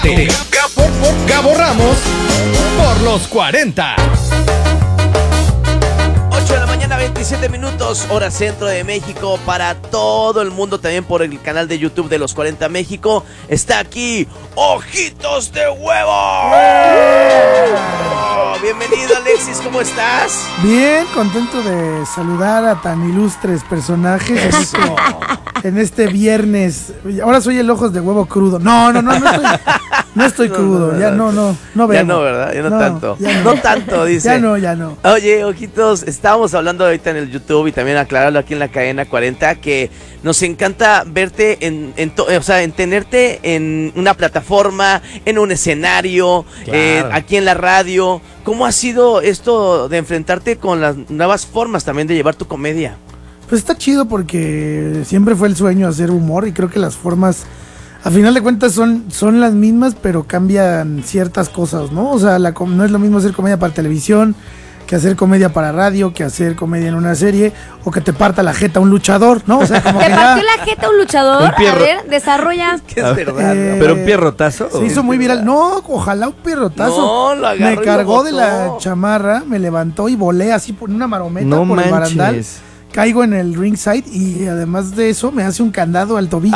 Gabo Ramos por los 40. 8 de la mañana, 27 minutos, hora centro de México, para todo el mundo, también por el canal de YouTube de Los 40 México. Está aquí, Ojitos de Huevo. Bienvenido, Alexis, ¿cómo estás? Bien, contento de saludar a tan ilustres personajes en este viernes. Ahora soy el Ojos de Huevo crudo. No estoy crudo, ya no veo. Ya no, ¿verdad? Ya no tanto. No tanto, dice. Ya no. Oye, Ojitos, estábamos hablando ahorita en el YouTube y también aclararlo aquí en la cadena 40 que nos encanta verte en tenerte en una plataforma, en un escenario, Claro. aquí en la radio. ¿Cómo ha sido esto de enfrentarte con las nuevas formas también de llevar tu comedia? Pues está chido porque siempre fue el sueño hacer humor y creo que las formas, a final de cuentas, son las mismas, pero cambian ciertas cosas, ¿no? O sea, no es lo mismo hacer comedia para televisión que hacer comedia para radio, que hacer comedia en una serie, o que te parta la jeta un luchador, ¿no? O sea, como ¿Te que partió la jeta un luchador? Un pierro. A ver, desarrolla. Que es verdad, ¿no? ¿Pero un pierrotazo? Se hizo muy viral. No, ojalá un pierrotazo. No, lo agarró y me lo cargó de botó. la chamarra, me levantó y volé así por una marometa No por el barandal. manches. Caigo en el ringside y además de eso me hace un candado al tobillo.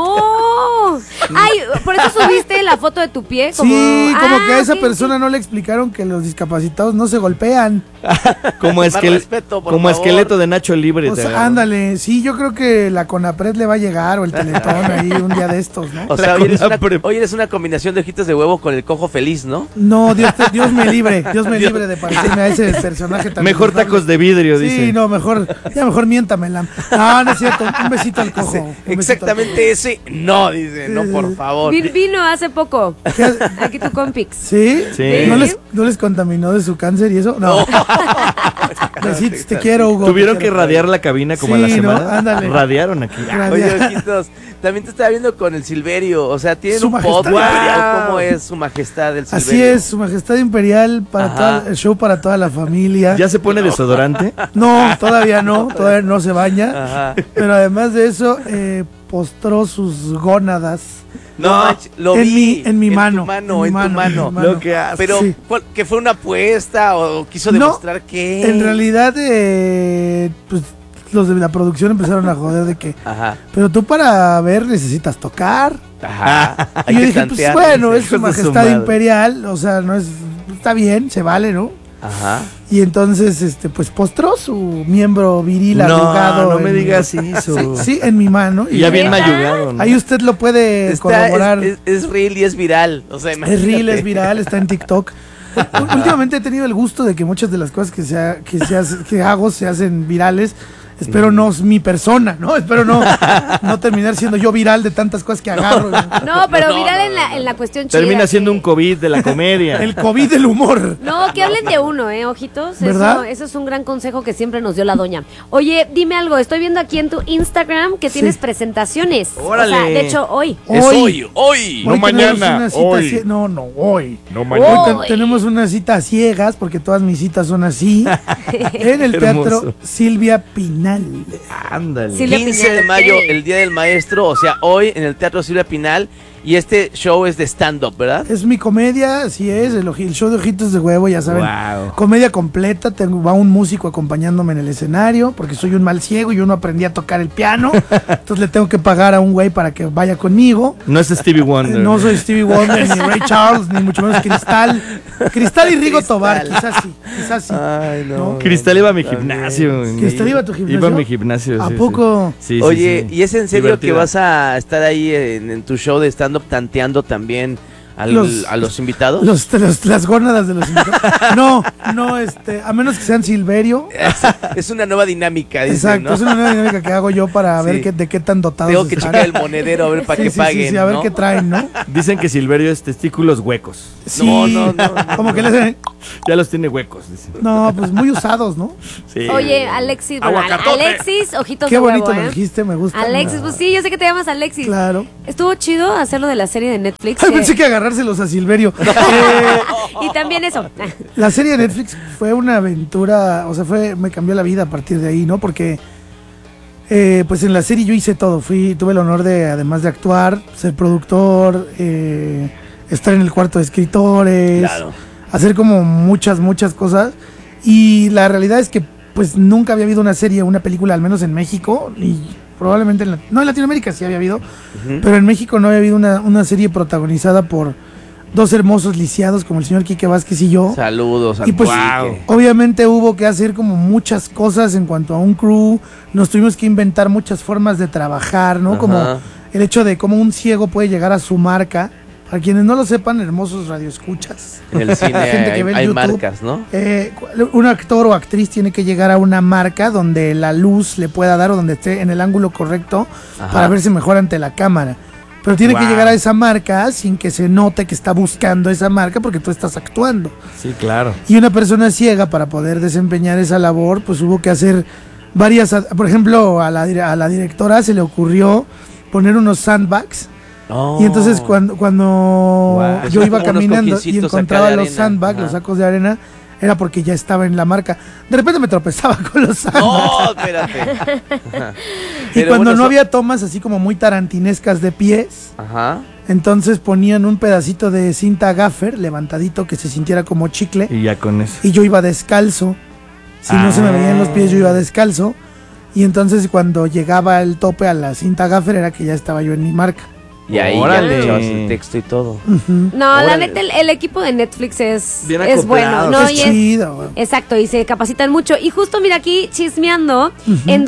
¡No! Ay, por eso subiste la foto de tu pie. Sí, como que a esa ok, persona ok. no le explicaron que los discapacitados no se golpean. Como, Más respeto, por como favor. esqueleto de Nacho Libre. O te sea, agarró. ándale, sí, yo creo que la Conapred le va a llegar o el Teletón ahí un día de estos, ¿no? O sea, La Conapred. hoy eres una combinación de Ojitos de Huevo con el Cojo Feliz, ¿no? No, Dios me libre de parecerme a ese personaje tan Mejor inefable. tacos de vidrio, Sí, dice. no, mejor miéntamela. No es cierto, un besito al cojo. un besito Exactamente ese, no, dice, no, por favor. Vino hace poco. al cojo. Aquí tu compix. ¿Sí? Sí. ¿No les contaminó de su cáncer y eso? No. Besitos, te quiero, Hugo. Tuvieron te que quiero. radiar la cabina como Sí, a la ¿no? semana. Ándale. Radiaron aquí. Oye, Ojitos, también te estaba viendo con el Silverio, o sea, ¿tienen Su un majestad. podcast? Wow. ¿Cómo es su majestad el Silverio? Así es, Su Majestad Imperial para Ajá. el show para toda la familia. ¿Ya se pone desodorante? No, todavía no se baña. Ajá. Pero además de eso, postró sus gónadas. No, manches, lo en vi. en mi mano. En tu mano. Lo que hace. Pero, Sí. ¿que fue una apuesta o quiso No, demostrar que? En realidad, pues los de la producción empezaron a joder de que, Ajá, pero tú para ver necesitas tocar. ajá. Y yo dije, pues bueno, es Hijos Su de su Majestad madre. Imperial, o sea, no es, está bien, se vale, ¿no? Ajá. Y entonces, pues postró su miembro viril arrugado. No me en- digas eso. Sí, en mi mano. Y ya bien ¿Neta? mayugado, ¿no? Ahí usted lo puede corroborar. Es real y es viral. O sea, Es real, imagínate. es viral, está en TikTok. Últimamente he tenido el gusto de que muchas de las cosas que hago se hacen virales. Espero no es mi persona, ¿no? Espero no terminar siendo yo viral de tantas cosas que agarro. No, pero No, viral no, en la cuestión chida. Termina que- siendo un COVID de la comedia. El COVID del humor. No, que hablen de uno, ojitos. ¿Verdad? Eso es un gran consejo que siempre nos dio la doña. Oye, dime algo, estoy viendo aquí en tu Instagram que tienes presentaciones. Órale. O sea, de hecho, hoy. Es hoy. Hoy No tenemos mañana, una cita hoy. hoy. No mañana. Hoy tenemos una cita a ciegas, porque todas mis citas son así, en el Hermoso. Teatro Silvia Pinal. Ándale. Sí, le- 15 de mayo, el Día del Maestro, o sea, hoy en el Teatro Silvia Pinal. Y este show es de stand-up, ¿verdad? Es mi comedia, así es, el show de Ojitos de Huevo, ya saben. Wow. Comedia completa, va un músico acompañándome en el escenario, porque soy un mal ciego y yo no aprendí a tocar el piano. Entonces le tengo que pagar a un güey para que vaya conmigo. No es Stevie Wonder. No soy Stevie Wonder, ni Ray Charles, ni mucho menos Cristal. Cristal y Rigo Cristal. Tobar, quizás sí. Ay, ¿no? Cristal iba a mi gimnasio. ¿Cristal iba a tu gimnasio? Iba a mi gimnasio. ¿A sí, poco? Sí, sí, Oye, sí. ¿y es en serio Divertida. que vas a estar ahí en tu show de stand-up tanteando también a los invitados? Las gónadas de los invitados. No, a menos que sean Silverio. Es una nueva dinámica, dice, Exacto, ¿no? es una nueva dinámica que hago yo para Sí. ver de qué tan dotados Tengo que están. checar el monedero a ver para que paguen, Sí, a ver ¿no? qué traen, ¿no? Dicen que Silverio es testículos huecos. Sí, no. como que le hacen, Ya los tiene huecos, dicen. no, pues muy usados, ¿no? Sí. Oye, Alexis, bueno, Aguacatote. Alexis, ojitos Qué de bonito huevo, lo dijiste, me gusta. Alexis, pues sí, yo sé que te llamas Alexis. Claro. Estuvo chido hacerlo de la serie de Netflix. Ay, pensé que agarrárselos a Silverio. Y también eso. La serie de Netflix fue una aventura, o sea, me cambió la vida a partir de ahí, ¿no? Porque pues en la serie yo hice todo, tuve el honor de, además de actuar, ser productor, estar en el cuarto de escritores, Claro. hacer como muchas cosas. Y la realidad es que pues nunca había habido una serie, una película, al menos en México, y probablemente no en Latinoamérica sí había habido, pero en México no había habido una serie protagonizada por dos hermosos lisiados como el señor Quique Vázquez y yo. Saludos al Y pues Quique. obviamente hubo que hacer como muchas cosas en cuanto a un crew, nos tuvimos que inventar muchas formas de trabajar, ¿no? Ajá. Como el hecho de cómo un ciego puede llegar a su marca. Para quienes no lo sepan, hermosos radioescuchas. En el cine gente que ve el hay YouTube, marcas, ¿no? Un actor o actriz tiene que llegar a una marca donde la luz le pueda dar o donde esté en el ángulo correcto Ajá. para verse mejor ante la cámara. Pero tiene que Wow. llegar a esa marca sin que se note que está buscando esa marca porque tú estás actuando. Sí, claro. Y una persona ciega, para poder desempeñar esa labor, pues hubo que hacer varias... Por ejemplo, a la directora se le ocurrió poner unos sandbags. Oh. Y entonces cuando Wow. yo iba Como unos caminando y cojincitos acá encontraba de los arena. sandbags, Ajá. los sacos de arena, era porque ya estaba en la marca. De repente me tropezaba con los sandbags. No, espérate. Ajá. Y Pero cuando bueno, no eso- había tomas así como muy tarantinescas de pies, Ajá. entonces ponían un pedacito de cinta gaffer levantadito que se sintiera como chicle. Y ya con eso. Y yo iba descalzo. Si no se me veían los pies, yo iba descalzo. Y entonces cuando llegaba el tope a la cinta gaffer era que ya estaba yo en mi marca. Y ahí Órale. ya echabas el texto y todo. No, la Órale. neta, el equipo de Netflix es Bien bueno, acoplados. ¿no? es Y chido, güey. exacto, y se capacitan mucho. Y justo, mira, aquí chismeando, en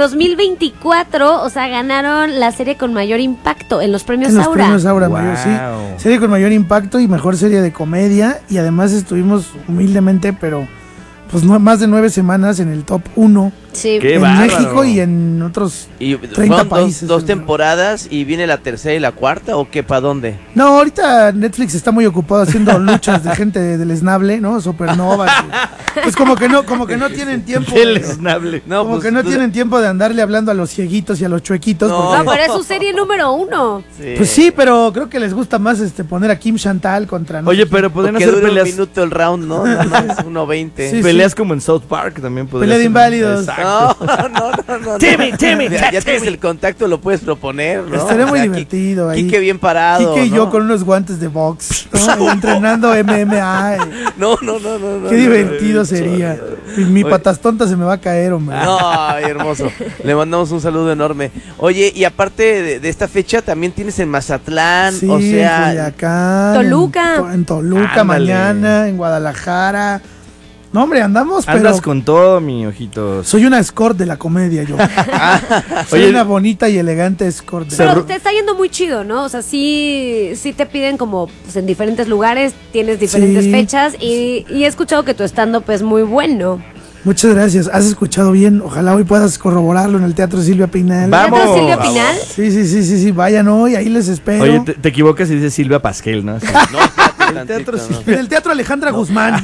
2024, o sea, ganaron la serie con mayor impacto en los premios En los Aura. premios Aura, Wow. Mario, sí. Serie con mayor impacto y mejor serie de comedia. Y además estuvimos humildemente, pero pues más de 9 semanas en el top 1 Sí. Qué en bárbaro. México y en otros. Y 30 fueron países. dos temporadas y viene la tercera y la cuarta, ¿o qué? ¿Para dónde? No, ahorita Netflix está muy ocupado haciendo luchas de gente del esnable, ¿no? Supernovas. Pues como que no tienen tiempo. El de- esnable. No, como pues, que no tú- tienen tiempo de andarle hablando a los cieguitos y a los chuequitos. No. No, porque- pero es su serie número 1. Pues sí, pero creo que les gusta más poner a Kim Chantal contra. no Oye, sé pero O podrían que hacer dure peleas, un minuto el round, ¿no? Nada más 1:20. Sí, peleas como en South Park también podría Pelea de ser. inválidos. Exacto. No. Timmy, Ya tienes el contacto, lo puedes proponer, ¿no? Estaría muy O sea, divertido ahí. Quique bien parado. Quique y ¿no? yo con unos guantes de box, ¿no? Entrenando MMA. No. Qué divertido sería. Mi patas tonta se me va a caer, hombre. No, ay, hermoso. Le mandamos un saludo enorme. Oye, y aparte de esta fecha, también tienes en Mazatlán, Sí, o en sea... Toluca. Culiacán, en Toluca Ándale. mañana, en Guadalajara. No, hombre, andamos, pero Andas con todo, mi ojitos. soy una escort de la comedia, yo. Soy Oye, una bonita y elegante escort. Pero te está yendo muy chido, ¿no? O sea, sí te piden como pues, en diferentes lugares, tienes diferentes Sí. fechas y he escuchado que tu stand-up es muy bueno. Muchas gracias. Has escuchado bien. Ojalá hoy puedas corroborarlo en el Teatro Silvia Pinal. Vamos. ¿Teatro Silvia Vamos. Pinal? Sí. Vayan hoy, ahí les espero. Oye, te equivocas y dices Silvia Pasquel, ¿no? Sí. No, espérate El teatro tantito, ¿no? En el Teatro Alejandra Guzmán.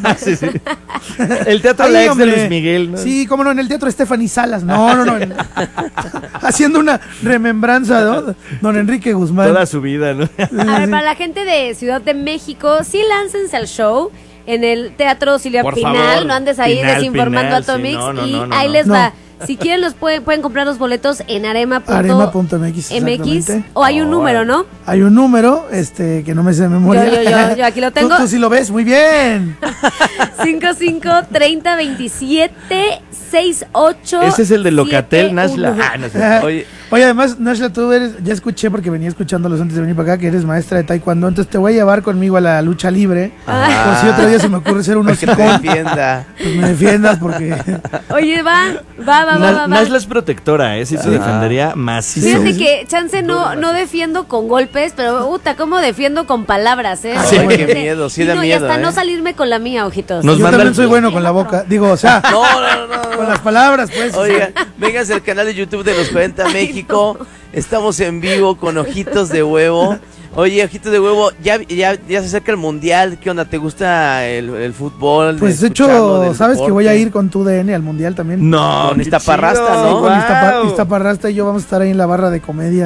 El teatro Ahí, la ex de hombre. Luis Miguel, ¿no? Sí, cómo no, en el Teatro Stephanie Salas. No. Haciendo una remembranza, ¿no? Don Enrique Guzmán. Toda su vida, ¿no? A ver, para la gente de Ciudad de México, sí láncense al show en el Teatro Silvia Por Pinal, favor. no andes ahí Pinal, desinformando Pinal, a Tomix sí, no, y no, ahí no. les No. va. Si quieren los pueden comprar los boletos en arema.mx Arema.mx, o hay un número, ¿no? Hay un número, que no me sé de memoria. Yo aquí lo tengo. Tú sí lo ves, muy bien. 55 30 27 68. Ese es el de Locatel, 71. Nashla. Ah, no sé. Oye, Oye, además, Nashla, tú eres, ya escuché porque venía escuchándolos antes de venir para acá, que eres maestra de taekwondo, entonces te voy a llevar conmigo a la lucha libre. Ajá. Por si otro día se me ocurre ser un para que te hocicón, defienda. pues me defiendas porque... Oye, va. Nashla es protectora, ¿eh? Sí se Ah. defendería macizo. Fíjate que chance no defiendo con golpes, pero ¿cómo defiendo con palabras, eh? Sí. Porque- Qué miedo, sí da no, y miedo, hasta ¿eh? no salirme con la mía, ojitos. Nos Yo manda también el- soy bueno con la boca, digo, o sea, No. con las palabras, pues. Oigan, vénganse al canal de YouTube de los 40 México. Estamos en vivo con Ojitos de Huevo. Oye, Ojitos de Huevo, ya se acerca el Mundial. ¿Qué onda? ¿Te gusta el fútbol? Pues de escucharlo, hecho, del sabes que deporte? voy a ir con tu DN al Mundial también. No, Con qué Iztaparrasta, chido, ¿no? Con guau. Iztaparrasta y yo vamos a estar ahí en la barra de comedia.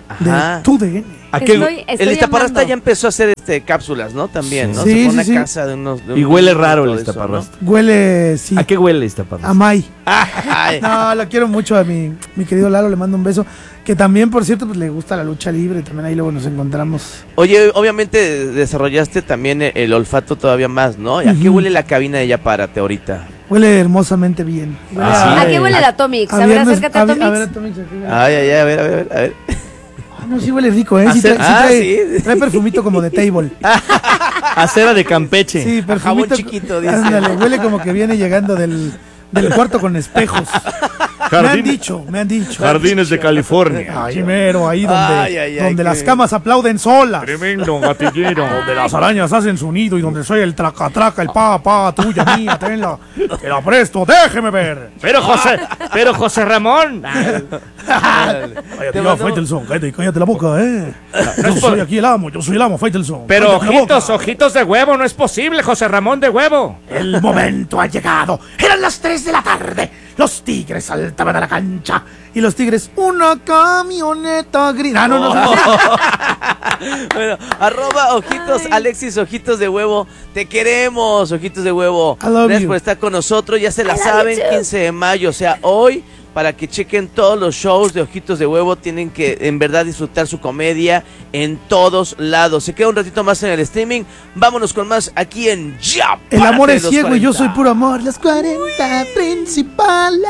Ajá. de TUDN. ¿A qué? El Iztaparrasta amando. ya empezó a hacer cápsulas, ¿no? También, ¿no? Sí, Se fue a sí, una sí. casa de unos... Y huele un- raro el todo eso, Iztaparrasta. Huele, sí, ¿A qué huele Iztaparrasta? a May. ¿no? Ay, No, lo quiero mucho a mi querido Lalo, le mando un beso. Que también, por cierto, pues le gusta la lucha libre, también ahí luego nos encontramos. Oye, obviamente desarrollaste también el olfato todavía más, ¿no? ¿A qué huele la cabina de Ya Párate ahorita? Huele hermosamente bien. Huele Ah, ¿A qué huele el Atomix? A ver, viernes- acércate a a ver, Atomix. Atomix, aquí, huele. Ay, ay, ay, a ver. Ah, no, sí huele rico, ¿eh? Sí Hacer- trae, sí. trae perfumito como de table. Acera de Campeche. Sí, jabón perfumito. chiquito, dice. Ándale, huele como que viene llegando del cuarto con espejos. Me han dicho. Jardines de California. Ay, mero, ahí donde, Ay, ay, ay, donde qué- las camas aplauden solas. Tremendo gatillero. Donde las arañas hacen su nido y donde soy el traca-traca, el pa, tuya, mía, tenla. Te la presto, déjeme ver. Pero José Ramón. Cállate, Te ya, mando- Faitelson, cállate la boca, No Yo es soy aquí el amo, Faitelson. Pero Cállate la boca. ojitos de huevo, no es posible, José Ramón de huevo. El momento ha llegado. Eran las 3 de la tarde. Los tigres saltaban a la cancha. Y los tigres, una camioneta gris. Ah, no. Bueno, @ojitos, Alexis Ojitos de Huevo. Te queremos, Ojitos de Huevo. I love Gracias you. por estar con nosotros. Ya se la I love saben, you too. 15 de mayo, o sea, hoy. Para que chequen todos los shows de Ojitos de Huevo, tienen que en verdad disfrutar su comedia en todos lados. Se queda un ratito más en el streaming. Vámonos con más aquí en Ya. El amor Párate, es los ciego y yo 40. soy puro amor. Las 40 principales.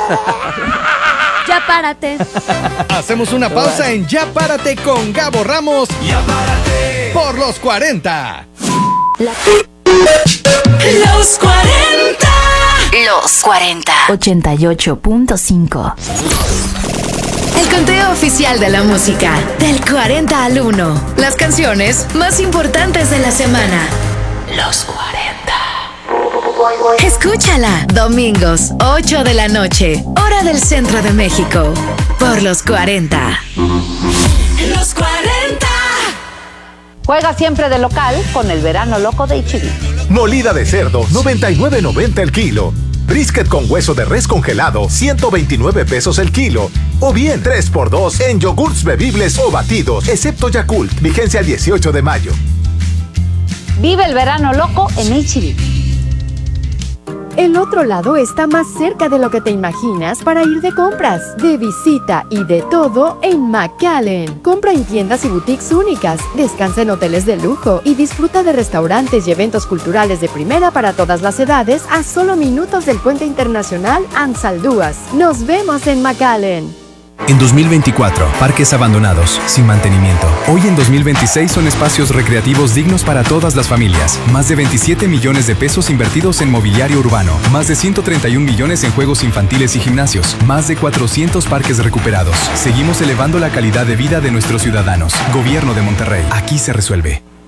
Ya párate. Hacemos una pausa en Ya Párate con Gabo Ramos. Ya Párate. Por los 40. Los 40. Los 40. 88.5. El conteo oficial de la música. Del 40 al 1. Las canciones más importantes de la semana. Los 40. Escúchala. Domingos, 8 de la noche. Hora del centro de México. Por los 40. Los 40. Juega siempre de local con el verano loco de H-E-B. Molida de cerdo, 99.90 el kilo. Brisket con hueso de res congelado, 129 pesos el kilo. O bien 3x2 en yogurts bebibles o batidos, excepto Yakult. Vigencia el 18 de mayo. Vive el verano loco en H-E-B. El otro lado está más cerca de lo que te imaginas para ir de compras, de visita y de todo en McAllen. Compra en tiendas y boutiques únicas, descansa en hoteles de lujo y disfruta de restaurantes y eventos culturales de primera para todas las edades a solo minutos del Puente Internacional Ansaldúas. Nos vemos en McAllen. En 2024, parques abandonados, sin mantenimiento. Hoy en 2026 son espacios recreativos dignos para todas las familias. Más de 27 millones de pesos invertidos en mobiliario urbano. Más de 131 millones en juegos infantiles y gimnasios. Más de 400 parques recuperados. Seguimos elevando la calidad de vida de nuestros ciudadanos. Gobierno de Monterrey. Aquí se resuelve.